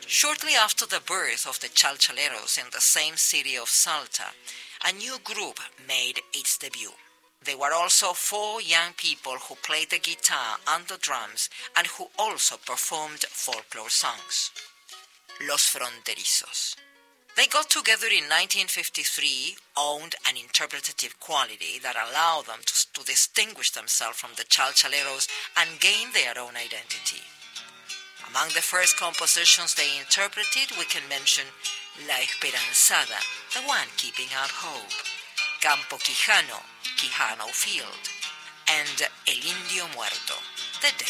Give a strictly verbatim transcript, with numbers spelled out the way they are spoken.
Shortly after the birth of the Chalchaleros in the same city of Salta, a new group made its debut. They were also four young people who played the guitar and the drums and who also performed folklore songs. Los Fronterizos. They got together in nineteen fifty-three, owned an interpretative quality that allowed them to, to distinguish themselves from the Chalchaleros and gain their own identity. Among the first compositions they interpreted, we can mention La Esperanzada, the one keeping out hope, Campo Quijano, Quijano Field, and El Indio Muerto, the dead